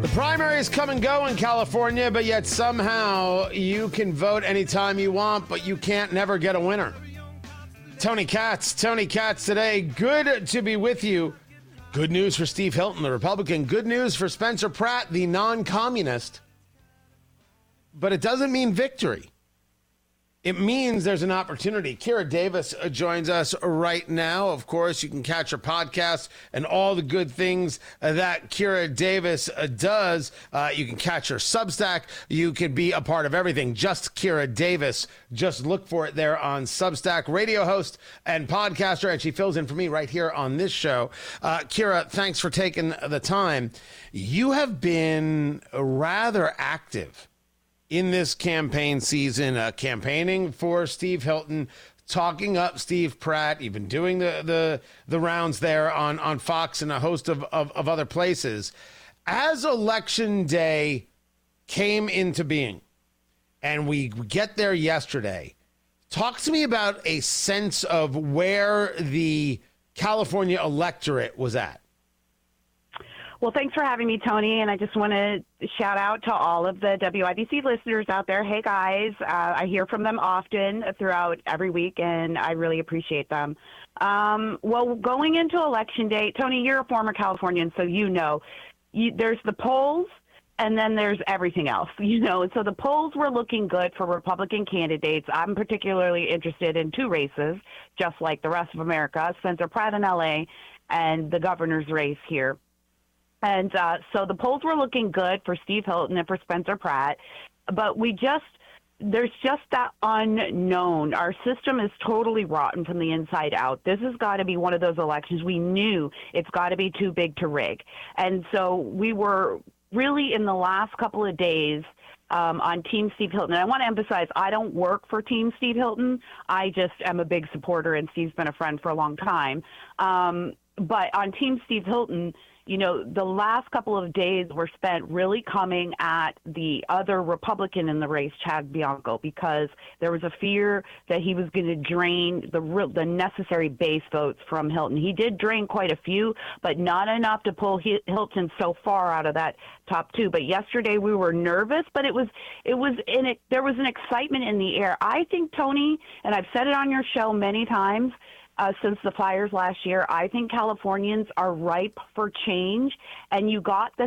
The primaries come and go in California, but yet somehow you can vote anytime you want, but you can't never get a winner. Tony Katz today. Good to be with you. Good news for Steve Hilton, the Republican. Good news for Spencer Pratt, the non-communist. But it doesn't mean victory. It means there's an opportunity. Kira Davis joins us right now. Of course, you can catch her podcast and all the good things that Kira Davis does. You can catch her Substack. You can be a part of everything. Just Kira Davis. Just look for it there on Substack. Radio host and podcaster, and she fills in for me right here on this show. Kira, thanks for taking the time. You have been rather active in this campaign season, campaigning for Steve Hilton, talking up Steve Pratt, even doing the rounds there on Fox and a host of other places. As Election Day came into being, and we get there yesterday, talk to me about a sense of where the California electorate was at. Well, thanks for having me, Tony. And I just want to shout out to all of the WIBC listeners out there. Hey, guys, I hear from them often throughout every week, and I really appreciate them. Well, going into Election Day, Tony, you're a former Californian, so you know there's the polls and then there's everything else, So the polls were looking good for Republican candidates. I'm particularly interested in two races, just like the rest of America, Spencer Pratt in L.A. and the governor's race here. And so the polls were looking good for Steve Hilton and for Spencer Pratt, but there's just that unknown. Our system is totally rotten from the inside out. This has got to be one of those elections. We knew it's got to be too big to rig. And so we were really in the last couple of days on Team Steve Hilton. And I want to emphasize, I don't work for Team Steve Hilton. I just am a big supporter, and Steve's been a friend for a long time. But on Team Steve Hilton, the last couple of days were spent really coming at the other Republican in the race, Chad Bianco, because there was a fear that he was going to drain the necessary base votes from Hilton. He did drain quite a few, but not enough to pull Hilton so far out of that top two. But yesterday we were nervous, but there was an excitement in the air. I think, Tony, and I've said it on your show many times, since the fires last year, I think Californians are ripe for change, and you got the